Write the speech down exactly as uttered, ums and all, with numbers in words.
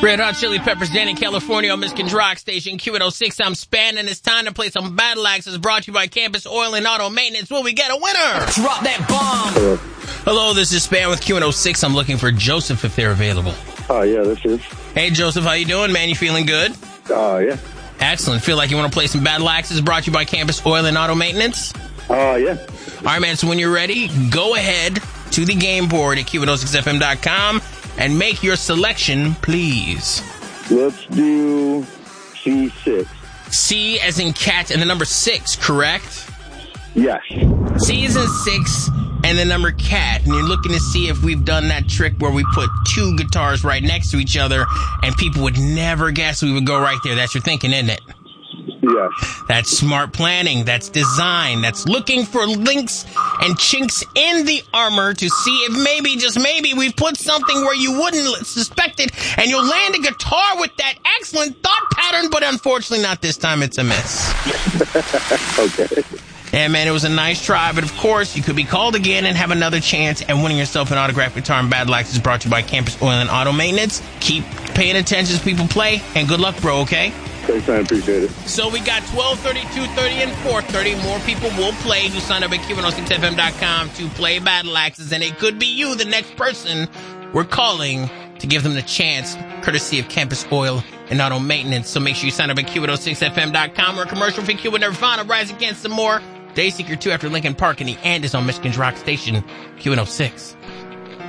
Red Hot Chili Peppers, Danny California on Michigan's Rock Station, Q one oh six. I'm Span, and it's time to play some Battle Axes, brought to you by Campus Oil and Auto Maintenance. Will we get a winner? Drop that bomb! Hello, Hello this is Span with Q one oh six. I'm looking for Joseph if they're available. Oh, uh, yeah, this is. Hey, Joseph, how you doing, man? You feeling good? Oh, uh, yeah. Excellent. Feel like you want to play some Battle Axes, brought to you by Campus Oil and Auto Maintenance? Oh, uh, yeah. All right, man, so when you're ready, go ahead to the game board at Q one oh six F M dot com and make your selection, please. Let's do C six. C as in cat and the number six, correct? Yes. C as in six and the number cat. And you're looking to see if we've done that trick where we put two guitars right next to each other and people would never guess we would go right there. That's your thinking, isn't it? Yes. That's smart planning. That's design. That's looking for links and chinks in the armor to see if maybe, just maybe, we've put something where you wouldn't suspect it, and you'll land a guitar with that excellent thought pattern, but unfortunately not this time. It's a miss. Okay. Yeah, man, it was a nice try, but of course, you could be called again and have another chance at winning yourself an autographed guitar. And Battle Axes is brought to you by Campus Oil and Auto Maintenance. Keep paying attention as people play, and good luck, bro, okay? Thanks, I appreciate it. So we got twelve thirty, two thirty, and four thirty. More people will play who sign up at Q one oh six F M dot com to play Battle Axes, and it could be you, the next person we're calling, to give them the chance, courtesy of Campus Oil and Auto Maintenance. So make sure you sign up at Q one oh six F M dot com, or a commercial free Q would never find. Rise Against some more. Dayseeker two after Lincoln Park, and the end is on Michigan's Rock Station, Q one oh six.